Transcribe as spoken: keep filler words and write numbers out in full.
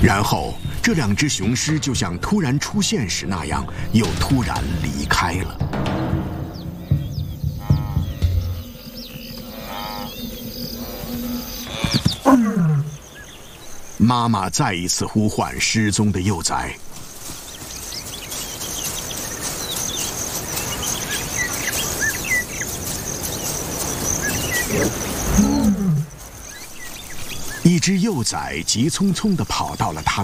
然后，这两只雄狮就像突然出现时那样，又突然离开了。妈妈再一次呼唤失踪的幼崽。一只幼崽急匆匆地跑到了他